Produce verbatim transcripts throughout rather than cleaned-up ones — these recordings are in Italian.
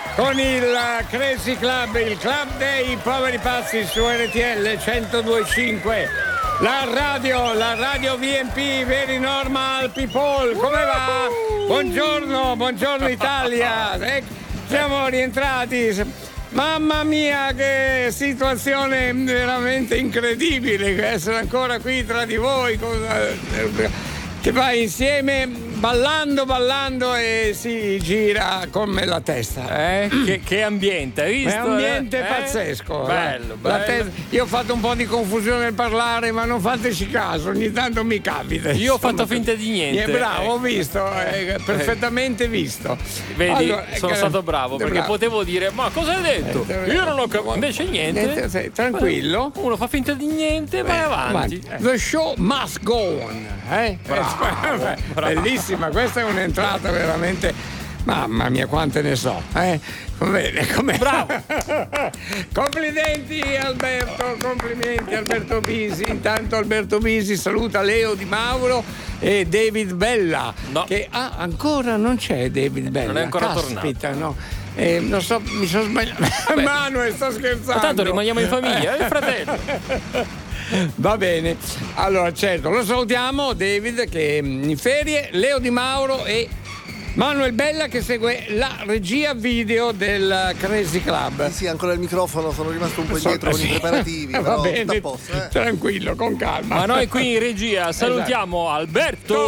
con il Crazy Club, il Club dei poveri pazzi su R T L centodue e cinque. La radio, la radio V M P, Very Normal People, come va? Buongiorno, buongiorno Italia, eh, siamo rientrati. Mamma mia, che situazione veramente incredibile essere ancora qui tra di voi, che va insieme ballando, ballando e si gira come la testa. Eh? Che, che ambiente, hai visto? È un ambiente eh? pazzesco. Bello, eh? bello. La testa, io ho fatto un po' di confusione nel parlare, ma non fateci caso, ogni tanto mi capita. Io ho fatto finta di niente. Eh, bravo, ecco. ho visto, eh, perfettamente visto. Vedi, allora, sono eh, stato bravo perché bravo. potevo dire, ma cosa hai detto? Eh, Io non ho capito. Invece niente. niente sei, tranquillo. Uno fa finta di niente e vai avanti. Eh. The show must go on. Eh? Bravo, bravo. Bellissima, questa è un'entrata veramente. Mamma mia, quante ne so, eh? Bene, come... Bravo! Complimenti Alberto, complimenti Alberto Bisi. Intanto Alberto Bisi saluta Leo Di Mauro e David Bella. No. Che ah, ancora non c'è David Bella. Non è ancora Caspita, tornato. No. Eh, non so, mi sono sbagliato. Manuel, sto scherzando. Ma tanto rimaniamo in famiglia, è il fratello. Va bene, allora certo, lo salutiamo David che è in ferie, Leo Di Mauro e Manuel Bella che segue la regia video del Crazy Club. Sì, sì, ancora il microfono, sono rimasto un po' So, indietro sì. con i preparativi, Va però bene, tutto a posto, eh. Tranquillo, con calma. Ma noi qui in regia salutiamo esatto. Alberto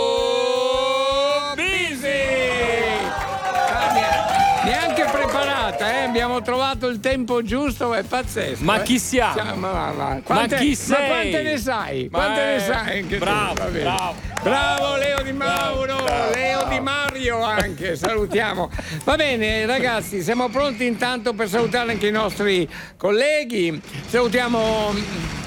Bisi. Neanche preparata, eh? Abbiamo trovato il tempo giusto, è pazzesco. Ma eh? chi siamo? Ma, ma, ma, quante, ma chi sei? Ma quante ne sai? Ma Quante è... ne sai? Anche bravo, tu? bravo, bravo Leo Di Mauro, bravo, Leo bravo. Di Mario anche, salutiamo. Va bene ragazzi, siamo pronti intanto per salutare anche i nostri colleghi. Salutiamo...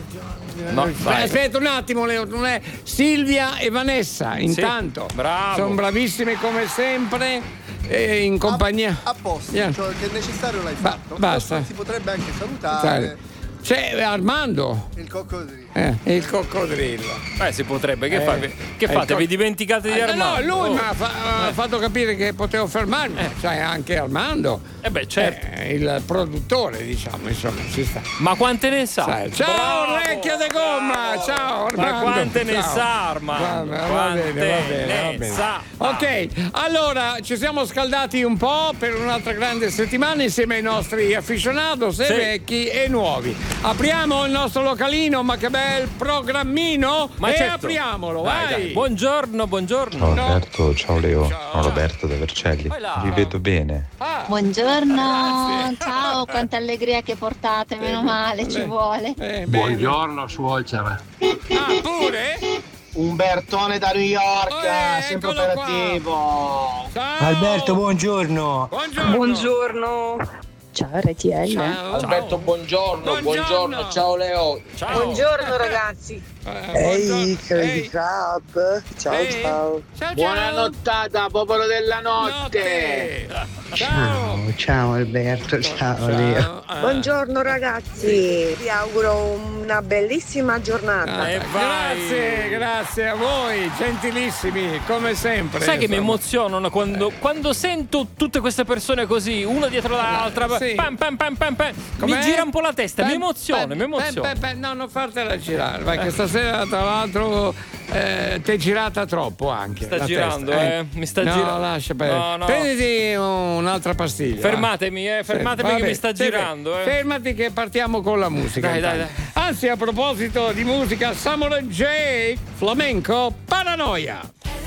No, aspetta un attimo Leo, non è Silvia e Vanessa intanto. Sì, bravo. Sono bravissime come sempre. E in compagnia a, a posto, yeah. Cioè che è necessario l'hai ba- fatto. Basta. Si potrebbe anche salutare. C'è Armando. Il coccodrillo. Eh, il coccodrillo. Beh, si potrebbe. Che, eh, fa? Che fate? co- Vi dimenticate di eh, Armando? No, lui oh. mi ha, fa- ha fatto capire che potevo fermarmi. Eh. Cioè, anche Armando. Eh beh, certo. Eh, il produttore, diciamo, insomma, ci sta. Ma quante ne sa? Sai. Ciao, bravo, orecchia di gomma! bravo. Ciao, Armando! Ma quante ciao. ne sa, Armando? Va, va quante bene, va bene, va ne bene. sa? Ok, allora ci siamo scaldati un po' per un'altra grande settimana insieme ai nostri aficionados, sì. vecchi e nuovi. Apriamo il nostro localino, ma che bel programmino! Ma e certo. apriamolo, dai, vai! Dai. Buongiorno, buongiorno. Ciao no. Alberto, ciao Leo, Ciao. sono Roberto da Vercelli. Vi vedo bene. Ah. Buongiorno, Grazie. ciao, quanta allegria che portate, meno male, ci vuole. Eh, Buongiorno suocera. Ah, pure? Umbertone da New York, Eh, sempre eccolo operativo. Ciao. Alberto, buongiorno. Buongiorno. Buongiorno. Ciao R T L. Ciao. Alberto, buongiorno, Buongiorno. buongiorno, ciao Leo. Ciao. Buongiorno ragazzi. Eh, Ehi, buongiorno. Crazy Ehi. Club. Ciao, Ehi. ciao. Ciao, Buona ciao. nottata, popolo della notte. Notte. Ciao, ciao Alberto, ciao, Leo. Ah. Buongiorno ragazzi. Vi auguro una bellissima giornata. Ah, E vai. grazie, grazie a voi, gentilissimi, come sempre. Sai che mi insomma. emozionano quando, quando sento tutte queste persone così, una dietro l'altra, Sì. pam, pam, pam, pam, pam. Com'è? mi gira un po' la testa, mi Pam, emoziona, pam, mi emoziona. pam, pam, pam. No, non fartela girare, perché stasera tra l'altro eh, ti è girata troppo anche. Sta la girando, testa, eh. Mi sta no, girando. lascia perdere. No, no. Prenditi un'altra pastiglia. Fermatemi, eh, va. fermatemi Sì, che vabbè, mi sta sì, girando, eh. Fermati che partiamo con la musica. Dai, dai, intanto. Anzi, a proposito di musica, Samurai J, Flamenco, Paranoia.